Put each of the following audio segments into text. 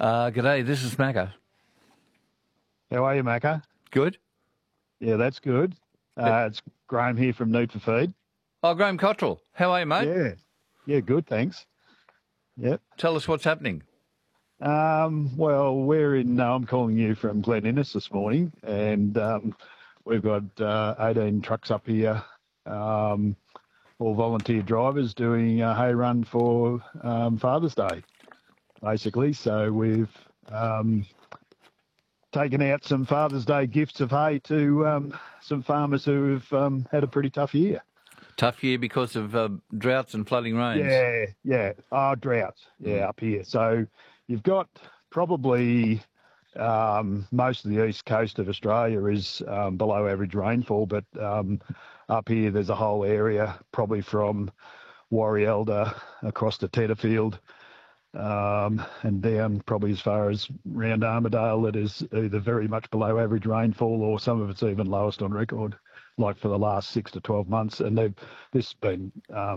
G'day, this is Macca. How are you, Macca? Good? Yeah, that's good. It's Graham here from Need for Feed. Oh, Graham Cottrell. How are you, mate? Yeah, good, thanks. Yep. Tell us what's happening. Well, I'm calling you from Glen Innes this morning, and we've got 18 trucks up here, all volunteer drivers doing a hay run for Father's Day, basically. So we've taken out some Father's Day gifts of hay to some farmers who have had a pretty tough year. Tough year because of droughts and flooding rains. Yeah. Oh, droughts. Yeah, up here. So you've got probably most of the east coast of Australia is below average rainfall, but up here there's a whole area, probably from Warrielda across to Tetterfield and down probably as far as round Armidale, that is either very much below average rainfall or some of it's even lowest on record, like for the last 6 to 12 months. And this has been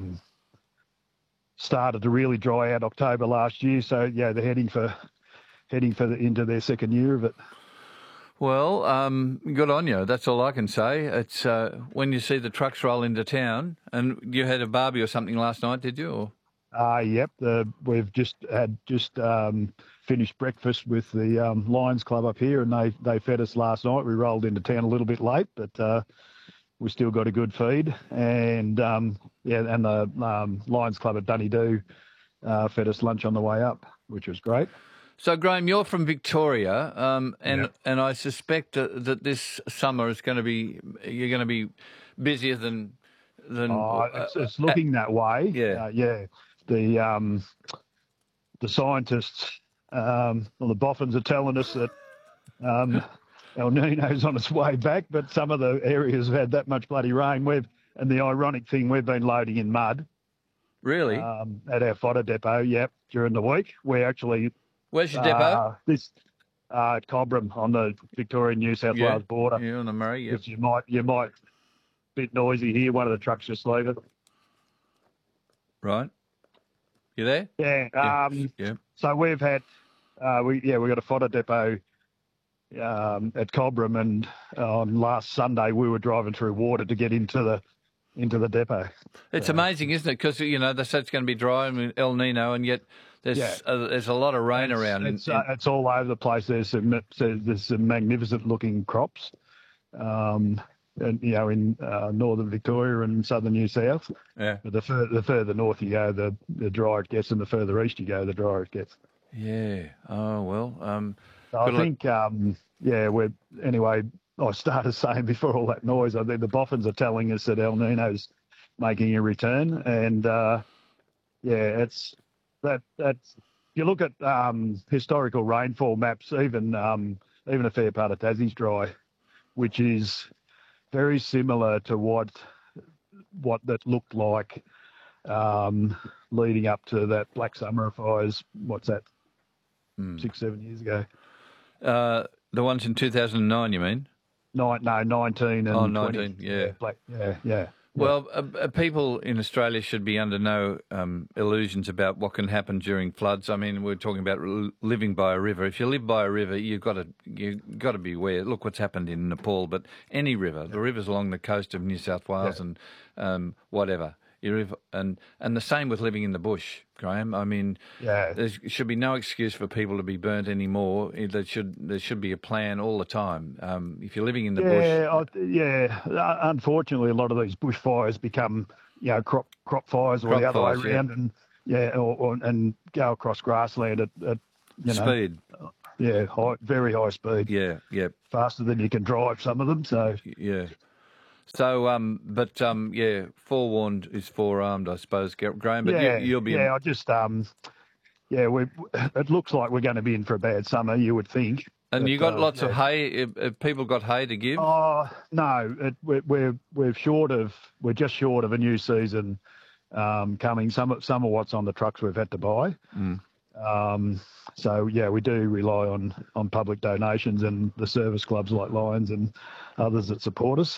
started to really dry out October last year. So yeah, they're heading into their second year of it. Well, good on you. That's all I can say. It's when you see the trucks roll into town, and you had a barbie or something last night, did you? Or? Yep. We've just finished breakfast with the Lions Club up here, and they fed us last night. We rolled into town a little bit late, but we still got a good feed. And and the Lions Club at Dunedoo fed us lunch on the way up, which was great. So, Graham, you're from Victoria, and I suspect that this summer you're going to be busier than. It's looking that way. Yeah. The scientists, the boffins are telling us that El Nino's on its way back, but some of the areas have had that much bloody rain. And the ironic thing, we've been loading in mud. Really? At our fodder depot, during the week. Where's your depot? At Cobram on the Victorian-New South Wales border. Yeah, on the Murray, yeah. You might bit noisy here. One of the trucks just leaving. Right. You there? Yeah. So we've had we got a fodder depot at Cobram, and on last Sunday we were driving through water to get into the depot. It's amazing, isn't it? Because they say it's going to be dry and El Nino, and yet there's a lot of rain around. It's all over the place. There's some magnificent looking crops. And, in northern Victoria and southern New South. Yeah. But the further north you go, the drier it gets, and the further east you go, the drier it gets. Yeah. Oh, well. So I think, I started saying before all that noise, I think the boffins are telling us that El Nino's making a return. And, it's that's you look at historical rainfall maps, even a fair part of Tassie's dry, which is very similar to what that looked like leading up to that Black Summer fires. What's that? 6-7 years ago. The ones in 2009, you mean? 19 and 19, 20. Yeah. Well, people in Australia should be under no illusions about what can happen during floods. I mean, we're talking about living by a river. If you live by a river, you've got to be aware. Look what's happened in Nepal, but any river, the rivers along the coast of New South Wales and whatever. And the same with living in the bush, Graham. I mean, there should be no excuse for people to be burnt anymore. There should be a plan all the time. If you're living in the bush, unfortunately, a lot of these bushfires become crop fires or the other way around, and go across grassland at speed. Very high speed. Yeah. Faster than you can drive some of them. So yeah. So, forewarned is forearmed, I suppose, Graham. But you'll be. Yeah, it looks like we're going to be in for a bad summer, you would think. And you got lots of hay. Have people got hay to give? Oh no, we're just short of a new season coming. Some of what's on the trucks we've had to buy. So we do rely on public donations and the service clubs like Lions and others that support us.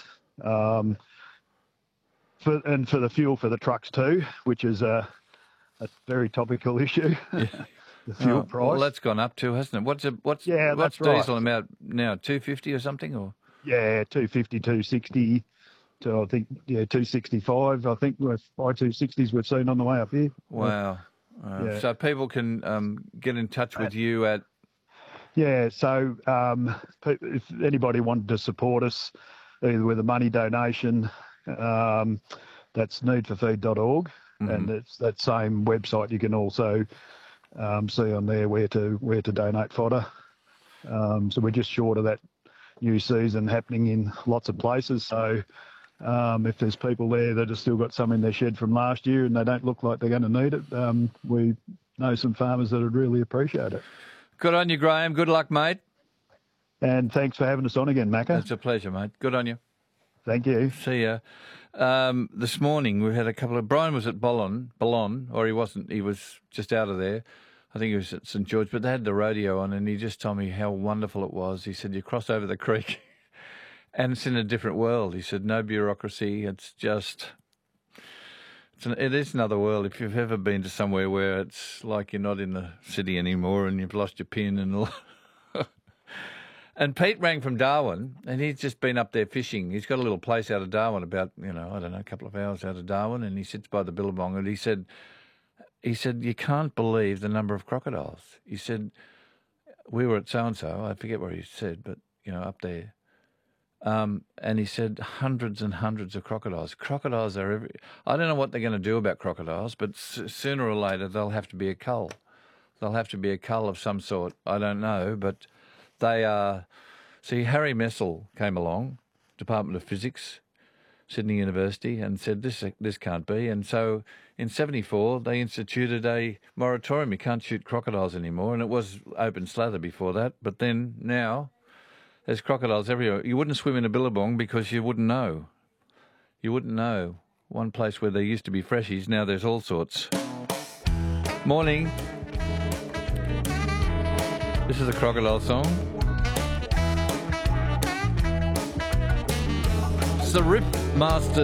For the fuel for the trucks too, which is a very topical issue. the fuel price. Well, that's gone up too, hasn't it? What's that's right. diesel amount now? 250 or something, or? Yeah, 250, 260. To I think 265. I think by 260s we've seen on the way up here. Wow. So people can get in touch with you at. Yeah. So if anybody wanted to support us, either with a money donation, that's needforfeed.org, and it's that same website. You can also see on there where to donate fodder. So we're just short of that new season happening in lots of places. So if there's people there that have still got some in their shed from last year and they don't look like they're going to need it, we know some farmers that would really appreciate it. Good on you, Graham. Good luck, mate. And thanks for having us on again, Macca. It's a pleasure, mate. Good on you. Thank you. See ya. This morning we had a couple of... Brian was at Boulogne, or he wasn't. He was just out of there. I think he was at St George, but they had the rodeo on, and he just told me how wonderful it was. He said, you cross over the creek and it's in a different world. He said, no bureaucracy. It's just... It is another world. If you've ever been to somewhere where it's like you're not in the city anymore and you've lost your pin and all... And Pete rang from Darwin, and he's just been up there fishing. He's got a little place out of Darwin, about, a couple of hours out of Darwin, and he sits by the billabong, and he said, you can't believe the number of crocodiles. He said, we were at so-and-so, I forget where he said, but, up there. And he said hundreds and hundreds of crocodiles. Crocodiles are I don't know what they're going to do about crocodiles, but sooner or later they'll have to be a cull. They'll have to be a cull of some sort. I don't know, but... They are... See, Harry Messel came along, Department of Physics, Sydney University, and said this can't be. And so in 1974, they instituted a moratorium. You can't shoot crocodiles anymore, and it was open slather before that. But then now there's crocodiles everywhere. You wouldn't swim in a billabong because you wouldn't know. You wouldn't know. One place where there used to be freshies, now there's all sorts. Morning. This is a crocodile song. It's the Rip Masters.